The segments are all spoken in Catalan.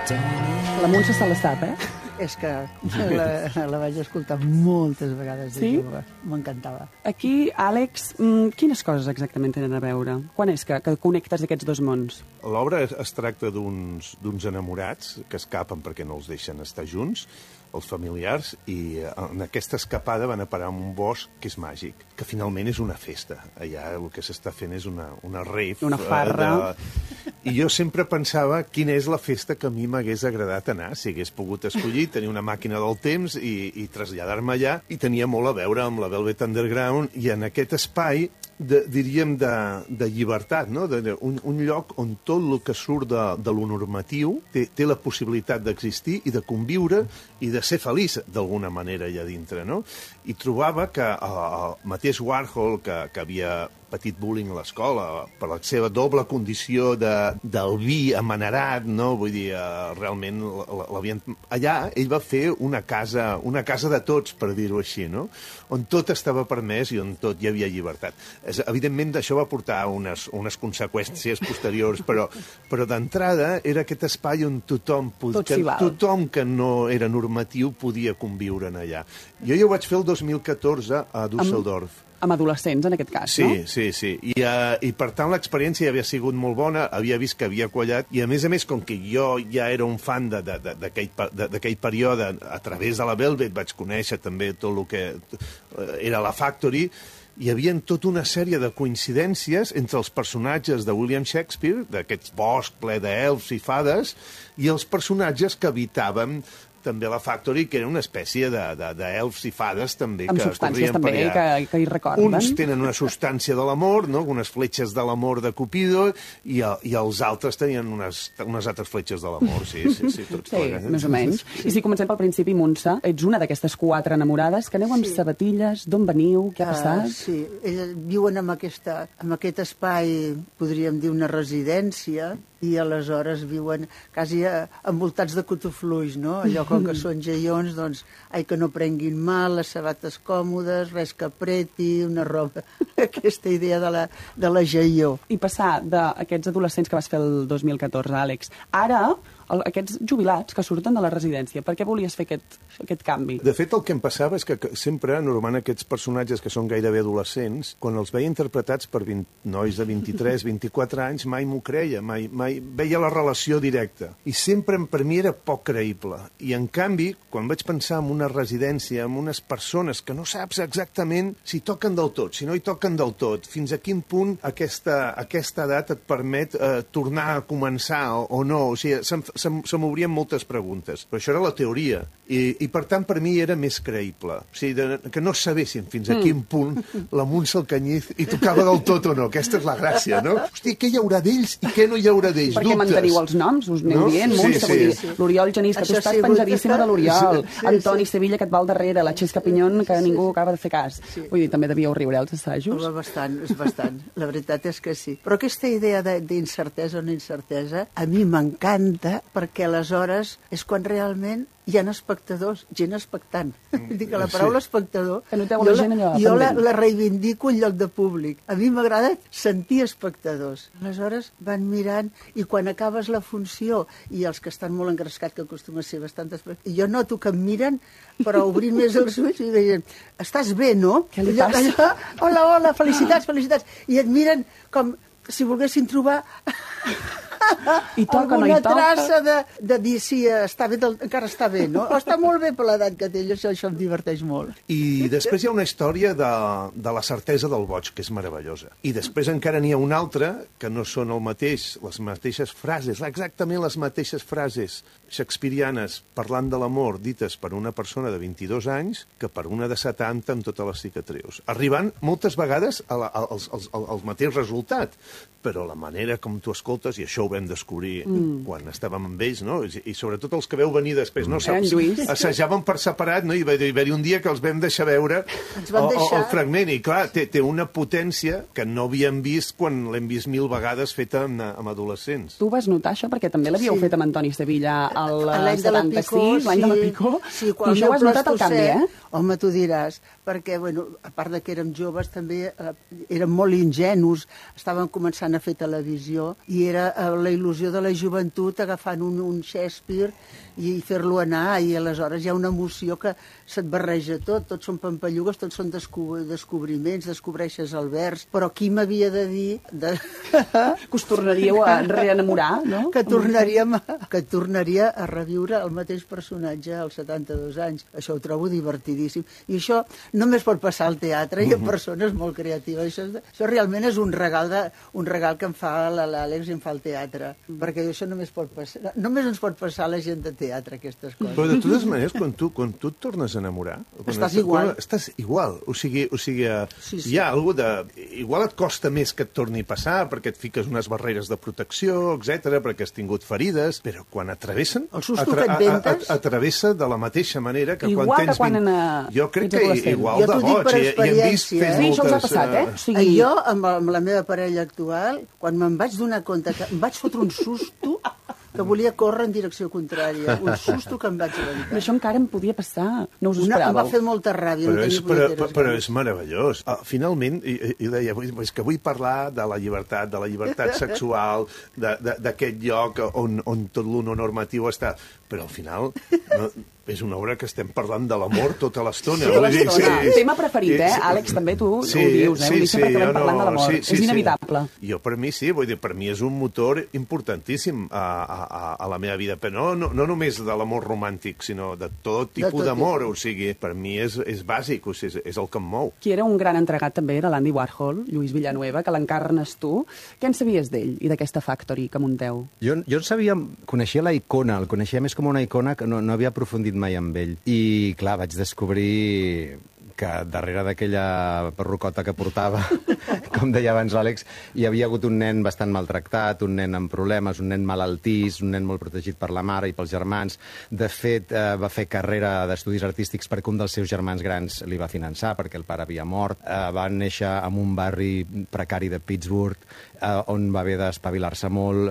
La Montse se la sap, eh? És que la vaig escoltar moltes vegades de jove. M'encantava. Aquí, Àlex, quines coses exactament tenen a veure? Quan és que connectes aquests dos mons? L'obra es tracta d'uns enamorats que escapen perquè no els deixen estar junts, els familiars, i en aquesta escapada van a parar en un bosc que és màgic, que finalment és una festa. Allà el que s'està fent és una rave. Una farra. I jo sempre pensava quina és la festa que a mi m'hagués agradat anar, si hagués pogut escollir, tenir una màquina del temps i traslladar-me allà, i tenia molt a veure amb la Velvet Underground, i en aquest espai diríem de llibertat, no? Un lloc on tot el que surt de lo normatiu té la possibilitat d'existir i de conviure i de ser feliç d'alguna manera allà dintre, no? I trobava que el mateix Warhol, que havia patit bullying a l'escola per la seva doble condició del vi amanerat, no? Vull dir, realment l'havien... Allà ell va fer una casa de tots, per dir-ho així, no? On tot estava permès i on tot hi havia llibertat. Evidentment, això va portar unes conseqüències posteriors, però d'entrada era aquest espai on tothom que no era normatiu podia conviure en allà. Jo ja ho vaig fer el 2014 a Düsseldorf. Amb adolescents, en aquest cas, no? Sí. I per tant, l'experiència havia sigut molt bona, havia vist que havia quallat, i a més, com que jo ja era un fan d'aquell període, a través de la Velvet vaig conèixer també tot el que era la Factory, hi havia tota una sèrie de coincidències entre els personatges de William Shakespeare, d'aquest bosc ple d'elfs i fades, i els personatges que habitaven també la Factory, que era una espècie d'elfs i fades també amb que substàncies corrien per també allà. que hi recorden. Uns tenen una substància de l'amor, no? Unes fletxes de l'amor de Cupido, i els altres tenien unes altres fletxes de l'amor, sí, tots plegats. Més o menys. I si comencem pel principi, Montse, ets una d'aquestes 4 enamorades que aneu amb sabatilles, d'on veniu, què ha passat? Sí, ells viuen en aquest espai, podríem dir una residència, i aleshores viuen quasi envoltats de cotofluix, no? Allò com que són geions, doncs, que no prenguin mal, les sabates còmodes, res que apreti, una roba... Aquesta idea de la geió. I passar d'aquests adolescents que vas fer el 2014, Àlex, ara aquests jubilats que surten de la residència, per què volies fer aquest canvi? De fet, el que em passava és que sempre, normalment aquests personatges que són gairebé adolescents, quan els veia interpretats per nois de 23, 24 anys, mai m'ho creia, mai veia la relació directa. I sempre per mi era poc creïble. I en canvi, quan vaig pensar en una residència, en unes persones que no saps exactament si toquen del tot, si no hi toquen del tot, fins a quin punt aquesta edat et permet tornar a començar o no, o sigui, se m'obrien moltes preguntes, però això era la teoria, i per tant per mi era més creïble, o sigui, que no sabéssim fins a quin punt la Montse Alcañiz hi tocava del tot o no, aquesta és la gràcia, no? Hosti, què hi haurà d'ells i què no hi haurà d'ells? Perquè manteniu els noms, us aneu dient, Montse, vull dir, l'Oriol Genís, que tu estàs penjadíssima de l'Oriol, Antoni Sevilla, que et va al darrere, la Xesca Pinyón, que ningú acaba de fer cas. Vull dir, també devíeu riure als assajos. Bastant, la veritat és que sí. Però aquesta idea d'incertesa o no incertesa, a mi m'encanta, perquè aleshores és quan realment hi ha espectadors, gent expectant. Vull dir que la paraula espectador, jo la reivindico en lloc de públic. A mi m'agrada sentir espectadors. Aleshores van mirant, i quan acabes la funció, i els que estan molt engrescats, que acostuma a ser bastant espectadors, jo noto que em miren, però obrint més els ulls i deien, estàs bé, no? Què li passa? Hola, felicitats. I et miren com si volguessin trobar... I toca, alguna traça de dir si encara està bé, no? Està molt bé per l'edat que té, això em diverteix molt. I després hi ha una història de la certesa del boig, que és meravellosa. I després encara n'hi ha una altra, que no són les mateixes frases, exactament les mateixes frases shakespearianes parlant de l'amor dites per una persona de 22 anys que per una de 70 amb totes les cicatrius. Arribant moltes vegades al mateix resultat, però la manera com tu escoltes, i això ho vam descobrir quan estàvem amb ells, no? I sobretot els que veu venir després, no? Assajàvem per separat, no? I va haver-hi un dia que els vam deixar veure el fragment, i clar, té una potència que no havíem vist quan l'hem vist 1000 vegades feta amb adolescents. Tu vas notar això? Perquè també l'havíeu fet amb Antoni Sevilla al 76, l'any de la Picó, i això ho has notat al canvi, eh? Home, tu diràs, perquè, bueno, a part de que érem joves, també érem molt ingenus, estàvem començant a fer televisió, i era la il·lusió de la joventut agafant un Shakespeare i fer-lo anar, i aleshores hi ha una emoció que se't barreja tot, tots són pampallugues, tots són descobriments, descobreixes el vers, però qui m'havia de dir... Que us tornaríeu a reenamorar, no? Que tornaria a reviure el mateix personatge als 72 anys. Això ho trobo divertidíssim. I això només pot passar al teatre i a persones molt creatives. Això realment és un regal que em fa l'Àlex i em fa el teatre, perquè això només ens pot passar a la gent de teatre, aquestes coses. Però de totes maneres, quan tu et tornes a enamorar... Estàs igual. Estàs igual. O sigui, hi ha alguna de... Igual et costa més que et torni a passar, perquè et fiques unes barreres de protecció, etc, perquè has tingut ferides, però quan atravessen... El susto que et ventes... Atravessa de la mateixa manera que igual quan tens... Jo crec que igual de boig. I hem vist sí, això els ha passat, eh? O sigui... Jo, amb la meva parella actual, quan me'n vaig donar compte que em vaig fotre un susto que volia córrer en direcció contrària. Un susto que em vaig aventar. Però això encara em podia passar. No us ho esperàveu. Em va fer molta ràbia. Però és meravellós. Finalment, i deia, és que vull parlar de la llibertat sexual, d'aquest lloc on tot l'honormatiu està. Però al final... És una obra que estem parlant de l'amor tota l'estona. Tema preferit, Àlex, també tu ho dius, ho dius sempre que vam parlant de l'amor. És inevitable. Jo, per mi, sí, vull dir, per mi és un motor importantíssim a la meva vida, però no només de l'amor romàntic, sinó de tot tipus d'amor, o sigui, per mi és bàsic, o sigui, és el que em mou. Qui era un gran entregat també era l'Andy Warhol, Lluís Villanueva, que l'encarnes tu. Què en sabies d'ell i d'aquesta Factory que munteu? Jo coneixia la icona, el coneixia més com una icona que no havia aprofundit mai amb ell. I, clar, vaig descobrir que darrere d'aquella perrucota que portava, com deia abans l'Àlex, hi havia hagut un nen bastant maltractat, un nen amb problemes, un nen malaltís, un nen molt protegit per la mare i pels germans. De fet, va fer carrera d'estudis artístics perquè un dels seus germans grans li va finançar, perquè el pare havia mort. Va néixer en un barri precari de Pittsburgh, on va haver d'espavilar-se molt.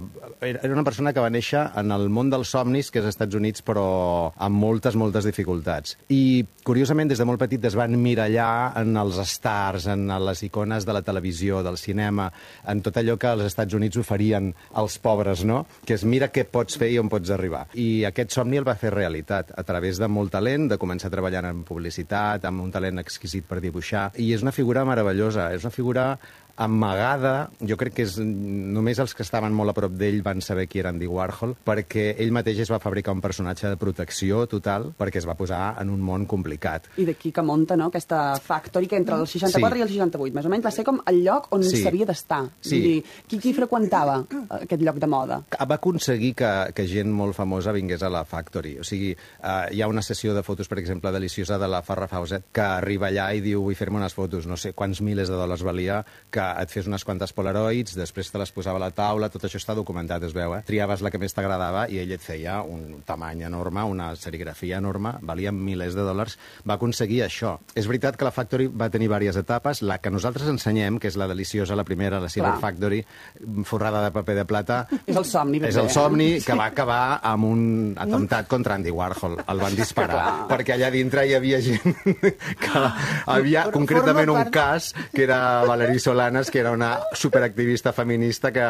Era una persona que va néixer en el món dels somnis, que és als Estats Units, però amb moltes dificultats. I, curiosament, des de molt petit es van mirallar en els stars, en les icones de la televisió, del cinema, en tot allò que els Estats Units oferien als pobres, no? Que és mira què pots fer i on pots arribar. I aquest somni el va fer realitat, a través de molt talent, de començar treballant en publicitat, amb un talent exquisit per dibuixar. I és una figura meravellosa, és una figura amagada. Jo crec que només els que estaven molt a prop d'ell van saber qui era Andy Warhol, perquè ell mateix es va fabricar un personatge de protecció total, perquè es va posar en un món complicat. I d'aquí que munta, no?, aquesta Factory, que entre el 64 i el 68, més o menys, va ser com el lloc on s'havia d'estar. Sí. Qui freqüentava aquest lloc de moda? Va aconseguir que gent molt famosa vingués a la Factory. O sigui, hi ha una sessió de fotos, per exemple, deliciosa de la Farrah Fawcett, que arriba allà i diu, vull fer-me unes fotos, no sé quants milers de dòlars valia, que et fes unes quantes polaroids, després te les posava a la taula, tot això està documentat, es veu, Triaves la que més t'agradava i ell et feia un tamany enorme, una serigrafia enorme, valia milers de dòlars, va aconseguir això. És veritat que la Factory va tenir diverses etapes, la que nosaltres ensenyem, que és la deliciosa, la primera, la Silver Factory, forrada de paper de plata. És el somni. És el somni que va acabar amb un atemptat contra Andy Warhol. El van disparar, perquè allà dintre hi havia gent que havia concretament un cas, que era Valerie Solanas, que era una superactivista feminista que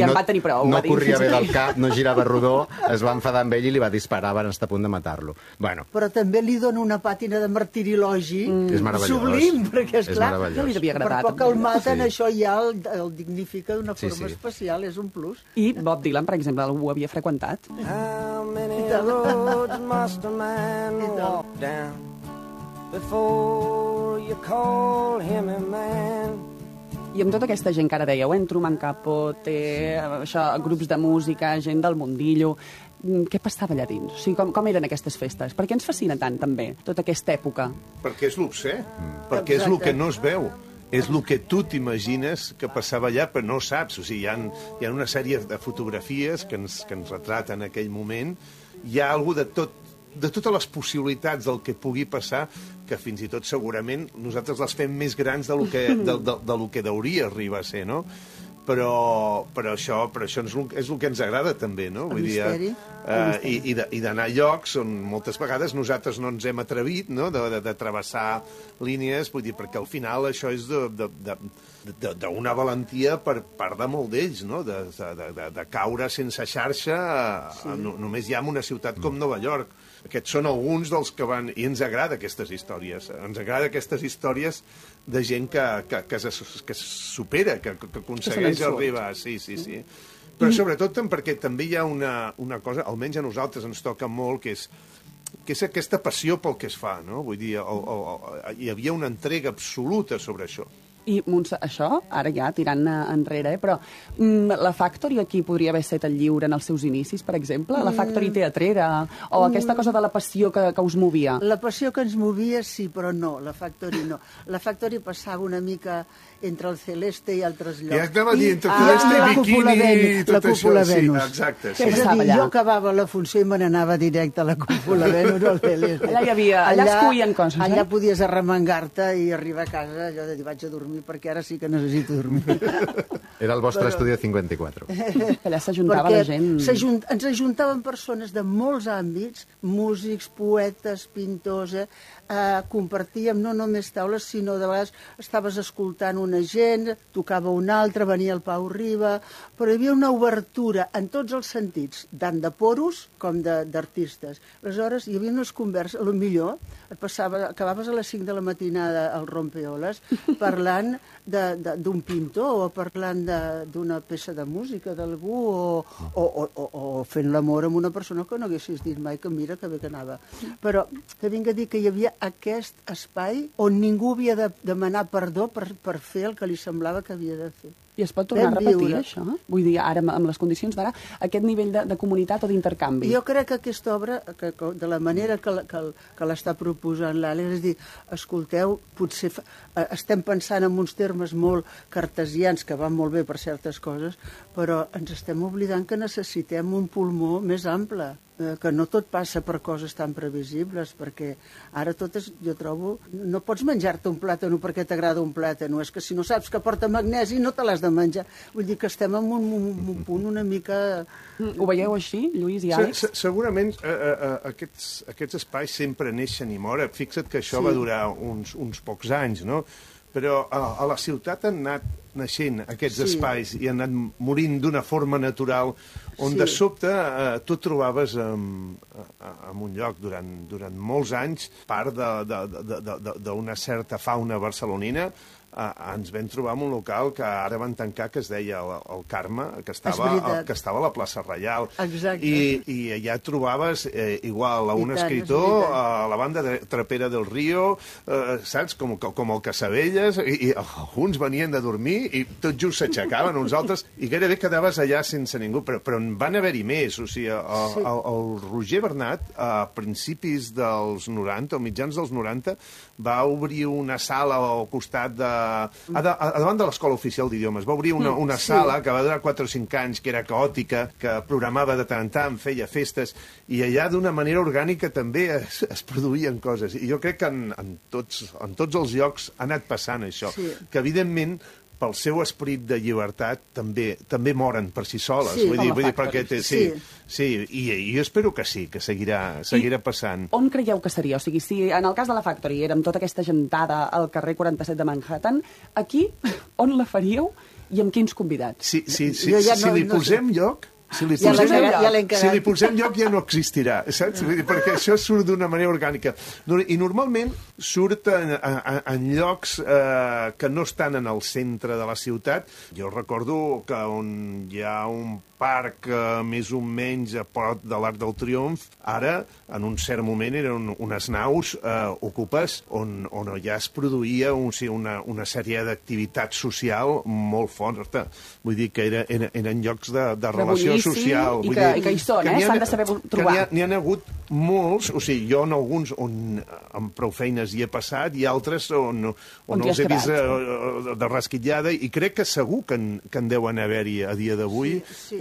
no corria bé del cap, no girava rodó, es va enfadar amb ell i li va disparar, van estar a punt de matar-lo. Bueno. Però també li dona una pàtina de martirilogi sublim, perquè, esclar, no li devia agradar. Per poc que el maten, això ja el dignifica d'una forma especial, és un plus. I Bob Dylan, per exemple, algú havia freqüentat? How many roads must a man walk down before you call him a man? I amb tota aquesta gent que ara dèieu, Truman Capote, grups de música, gent del mundillo, què passava allà dins? O sigui, com eren aquestes festes? Per què ens fascina tant, també, tota aquesta època? Perquè és l'obsè, perquè és el que no es veu. És el que tu t'imagines que passava allà, però no saps. O sigui, hi ha una sèrie de fotografies que ens retraten aquell moment. Hi ha alguna de totes les possibilitats del que pugui passar, que fins i tot segurament nosaltres les fem més grans del que hauria arribar a ser, no? però això és el que ens agrada també, no? El misteri. I d'anar a llocs on moltes vegades nosaltres no ens hem atrevit, no? De travessar línies, vull dir, perquè al final això és d'una valentia per part de molt d'ells, no? De caure sense xarxa només ja en una ciutat com Nova York. Aquests són alguns dels que van... I ens agrada aquestes històries. Ens agrada aquestes històries de gent que se supera, que aconsegueix arribar. Sí. Però sobretot perquè també hi ha una cosa, almenys a nosaltres ens toca molt, que és aquesta passió pel que es fa, no? Vull dir, hi havia una entrega absoluta sobre això. I, Montse, això, ara ja tirant enrere, però la Factory aquí podria haver estat el lliure en els seus inicis, per exemple? La Factory teatrera? O aquesta cosa de la passió que us movia? La passió que ens movia, sí, però no, la Factory no. La Factory passava una mica entre el Celeste i altres llocs. Ja estava dient, entre Celeste i Bikini i tot això. Sí, exacte. És a dir, jo acabava la funció i me n'anava directe a la cúpula Venus o al Celeste. Allà es cuien coses, allà podies arremangar-te i arribar a casa, allò de dir, vaig a dormir, perquè ara sí que necessito dormir. Era el vostre Estudio 54. Allà s'ajuntava la gent. Ens ajuntaven persones de molts àmbits, músics, poetes, pintors, compartíem no només taules, sinó de vegades estaves escoltant una gent, tocava un altre, venia el Pau Riba, però hi havia una obertura en tots els sentits, tant de poros com d'artistes. Aleshores, hi havia unes converses, potser acabaves a les 5 de la matinada al Rompeoles parlant d'un pintor o parlant d'una peça de música d'algú o fent l'amor amb una persona que no haguessis dit mai que mira que bé que anava. Però que vinc a dir que hi havia aquest espai on ningú havia de demanar perdó per fer el que li semblava que havia de fer. I es pot tornar a repetir, això? Vull dir, ara, amb les condicions d'ara, aquest nivell de comunitat o d'intercanvi? Jo crec que aquesta obra, de la manera que l'està proposant l'Àlex, és dir, escolteu, potser estem pensant en uns termes molt cartesians, que van molt bé per certes coses, però ens estem oblidant que necessitem un pulmó més ample, que no tot passa per coses tan previsibles, perquè ara totes, jo trobo, no pots menjar-te un plàtano perquè t'agrada un plàtano, és que si no saps que porta magnesi no te l'has de menjar. Vull dir que estem en un punt una mica... Ho veieu així, Lluís i Àlex? Segurament aquests espais sempre neixen i moren. Fixa't que això va durar uns pocs anys, no? Però a la ciutat han anat naixent aquests espais i han anat morint d'una forma natural on de sobte tu trobaves en un lloc durant molts anys part d'una certa fauna barcelonina. Ens vam trobar en un local que ara van tancar, que es deia el Carme, que estava a la plaça Reial. Exacte. I allà trobaves igual a un escriptor, a la banda de Trapera del Río, saps, com el Casabelles, i alguns venien de dormir i tot just s'aixecaven, uns altres, i gairebé quedaves allà sense ningú, però en van haver-hi més. O sigui, el Roger Bernat, a principis dels 90, o mitjans dels 90, va obrir una sala al costat davant de l'Escola Oficial d'Idiomes. Va obrir una sala que va durar 4 o 5 anys, que era caòtica, que programava de tant en tant, feia festes, i allà d'una manera orgànica també es produïen coses. I jo crec que en tots els llocs ha anat passant això, que evidentment pel seu esperit de llibertat també moren per si soles. Vull dir, perquè i jo espero que sí, que seguirà passant. On creieu que seria? O sigui, si en el cas de la Factory érem tota aquesta gentada al carrer 47 de Manhattan, aquí on la faríeu i amb quins convidats? Si li posem lloc... Si li posem lloc ja no existirà, saps? Perquè això surt d'una manera orgànica. I normalment surt en llocs que no estan en el centre de la ciutat. Jo recordo que on hi ha un parc més o menys a prop de l'Arc del Triomf, ara, en un cert moment, eren unes naus ocupes on ja es produïa una sèrie d'activitat social molt forta. Vull dir que eren llocs de relació social. I que hi són, s'han de saber trobar. N'hi ha hagut molts, o sigui, jo en alguns on amb prou feines hi he passat i altres on els he vist de rasquitllada, i crec que segur que en deuen haver-hi a dia d'avui,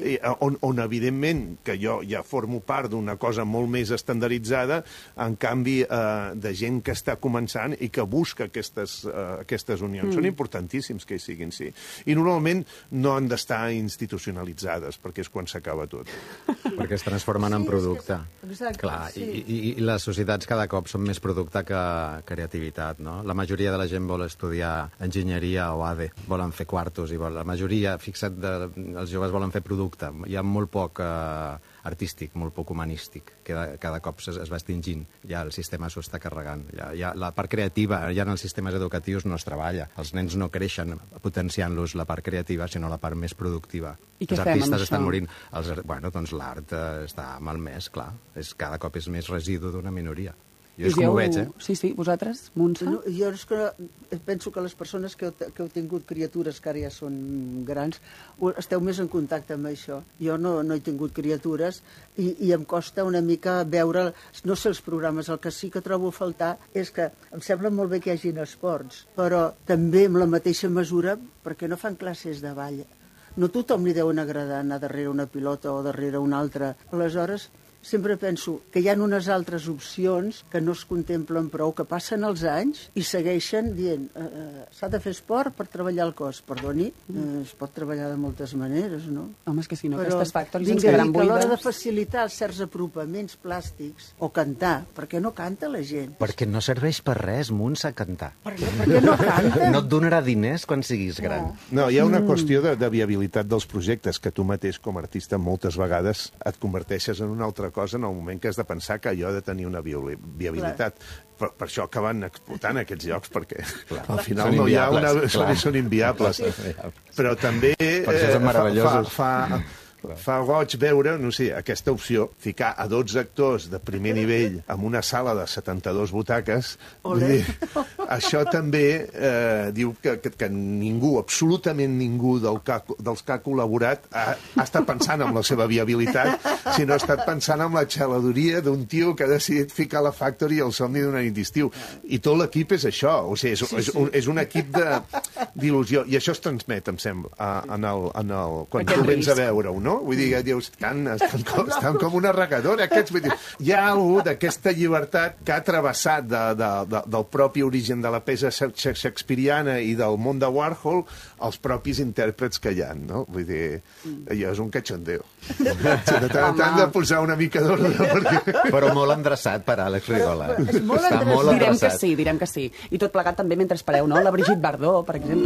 on evidentment que jo ja formo part d'una cosa molt més estandarditzada, en canvi de gent que està començant i que busca aquestes unions. Són importantíssims que hi siguin, sí. I normalment no han d'estar institucionalitzades, perquè és quan s'acaba tot. Perquè es transformen en producte. Exacte. Clar, i les societats cada cop són més producte que creativitat, no? La majoria de la gent vol estudiar enginyeria o ADE, volen fer quartos, i la majoria, fixa't, els joves volen fer producte. Hi ha molt poc artístic, molt poc humanístic, que cada cop es va extingint. Ja el sistema s'ho està carregant. Ja la part creativa, ja en els sistemes educatius no es treballa. Els nens no creixen potenciant-los la part creativa, sinó la part més productiva. I què els fem amb artistes això? estan morint. Bueno, doncs l'art està malmès, clar. Cada cop és més residu d'una minoria. Jo és com ho veig, Sí, vosaltres, Montse? No, jo és que penso que les persones que heu tingut criatures, que ara ja són grans, esteu més en contacte amb això. Jo no he tingut criatures i em costa una mica veure, no sé els programes, el que sí que trobo a faltar és que em sembla molt bé que hi hagin esports, però també amb la mateixa mesura perquè no fan classes de ball. No a tothom li deuen agradar anar darrere una pilota o darrere una altra. Aleshores, sempre penso que hi ha unes altres opcions que no es contemplen prou, que passen els anys i segueixen dient s'ha de fer esport per treballar el cos. Perdoni, es pot treballar de moltes maneres, no? Home, és que si no, Però aquestes factories ens vinga, quedaran que a l'hora de buides. facilitar certs apropaments plàstics o cantar, per què no canta la gent? Perquè no serveix per res, Montse, cantar. Per què no canta? No et donarà diners quan siguis gran. No, hi ha una qüestió de viabilitat dels projectes, que tu mateix, com a artista, moltes vegades et converteixes en una altra cosa en el moment que has de pensar que allò ha de tenir una viabilitat. Per això acaben explotant aquests llocs, perquè al final Són no hi ha inviables, clar. són inviables. Però també Per això són meravellosos. fa goig veure, no sé, aquesta opció, ficar a 12 actors de primer nivell en una sala de 72 butaques. Vull dir, això també diu que ningú, absolutament ningú dels que ha col·laborat ha estat pensant en la seva viabilitat, sinó ha estat pensant en la xaladoria d'un tio que ha decidit ficar la Factory al somni d'una nit d'estiu. I tot l'equip és això, o sigui, és un equip d'il·lusió, i això es transmet, em sembla, quan tu vens a veure-ho, no? Vull dir, dius, estan com una regadora, aquests. Vull dir, hi ha algú d'aquesta llibertat que ha travessat del propi origen de la peça shakespeariana i del món de Warhol els propis intèrprets que hi ha, no? Vull dir, allò és un cachondeo. T'han de posar una mica d'ordre, perquè... Però molt endreçat per Àlex Rigola. És molt Està molt Direm que endreçat. sí, direm que sí. I tot plegat també mentre espereu, no? La Brigitte Bardot, per exemple.